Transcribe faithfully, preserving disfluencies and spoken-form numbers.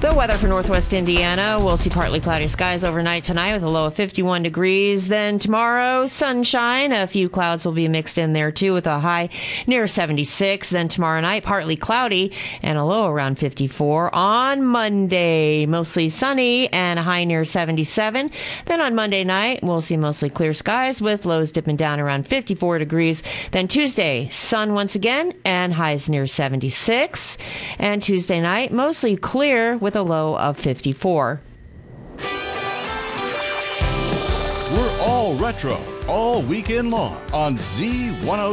The weather for northwest Indiana, we'll see partly cloudy skies overnight tonight with a low of fifty-one degrees. Then tomorrow, sunshine. A few clouds will be mixed in there too with a high near seventy-six. Then tomorrow night, partly cloudy and a low around fifty-four. On Monday, mostly sunny and a high near seventy-seven. Then on Monday night, we'll see mostly clear skies with lows dipping down around fifty-four degrees. Then Tuesday, sun once again and highs near seventy-six. And Tuesday night, mostly clear with a low of fifty-four. We're all retro, all weekend long on Z one oh